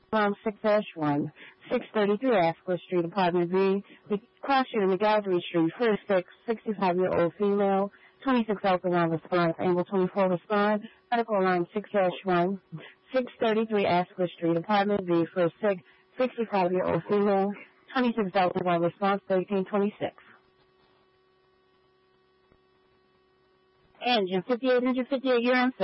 Alarm 6-1, 633 Asquith Street, Apartment B, cross shooting McGallery Street, first 65-year-old female, 26 Alpha 1 response, Angle 24 respond, medical alarm 6-1, 633 Asquith Street, Apartment B, first 65-year-old female, 26 Alpha 1 response, 1326. Engine 5858, you're on